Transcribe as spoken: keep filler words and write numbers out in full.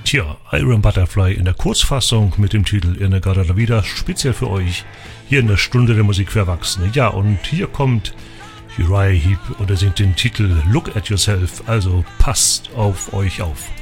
Tja, Iron Butterfly in der Kurzfassung mit dem Titel In-A-Gadda La Vida, speziell für euch, hier in der Stunde der Musik für Erwachsene. Ja, und hier kommt Uriah Heep und er singt den Titel Look at Yourself, also passt auf euch auf.